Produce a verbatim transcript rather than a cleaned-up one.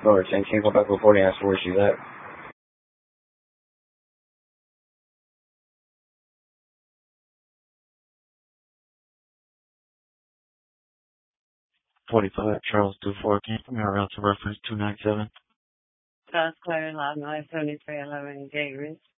Lower ten, can you go back reporting as to where she's at? forty-five Charles Dufour, can you come here around to reference two nine seven? South Carolina, nine seventy-three eleven Gateway.